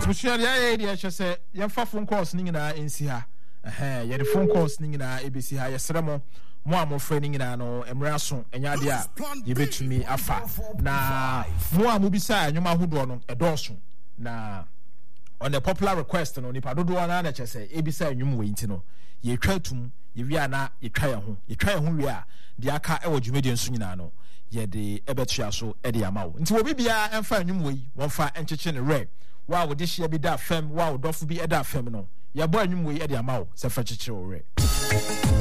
abusuya ya ɛhyɛ sɛ yɛmfa phone calls ni nyinaa nsi ha yɛde phone calls ni nyinaa ebesi ha yɛsrɛ mo a mofrɛ ni nyinaa no emra so enya ade a yɛbɛtumi afa na mo a mobisa anwuma ahodoɔ no ɛdɔɔso na on the popular request no nipa dodoɔ na kyɛ sɛ ebisa anwum wɔ nti no yɛtwa tum yɛwia na yɛtwa yɛn ho wie a de aka ɛwɔ dwumadi nso nyinaa no yɛde ɛbɛtua so ɛde ama wo nti obi bia ɛmfa anwum wɔ yi wɔmfa ɛnkyekye ne rɛ wa wo de hyia bi da fam wa wo dɔfo bi ɛda fam no yɛbɔ anwum wɔ yi ɛde ama wo sɛ fa kyekyere wo rɛ